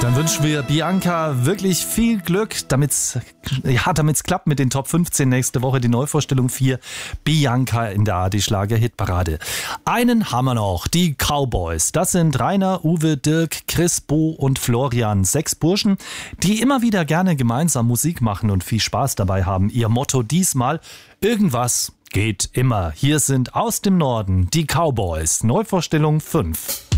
Dann wünschen wir Bianca wirklich viel Glück, damit's klappt mit den Top 15 nächste Woche. Die Neuvorstellung 4, Bianca in der AD-Schlager-Hitparade. Einen haben wir noch, die Cowboys. Das sind Rainer, Uwe, Dirk, Chris, Bo und Florian. 6 Burschen, die immer wieder gerne gemeinsam Musik machen und viel Spaß dabei haben. Ihr Motto diesmal: irgendwas geht immer. Hier sind aus dem Norden die Cowboys. Neuvorstellung 5.